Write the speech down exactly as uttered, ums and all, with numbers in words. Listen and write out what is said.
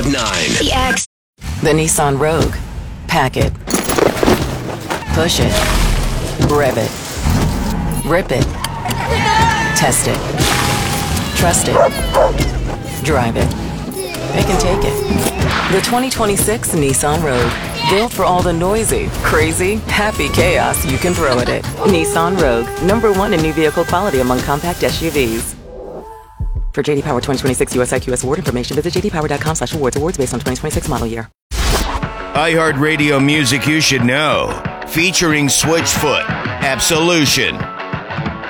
Nine. The X. The Nissan Rogue. Pack it. Push it. Rev it. Rip it. Test it. Trust it. Drive it. It can take it. The twenty twenty-six Nissan Rogue. Built for all the noisy, crazy, happy chaos you can throw at it. Nissan Rogue. Number one in new vehicle quality among compact S U Vs. For J D Power twenty twenty-six U S I Q S award information, visit j d power dot com slash awards. Awards based on twenty twenty-six model year. iHeartRadio music you should know. Featuring Switchfoot, Absolution,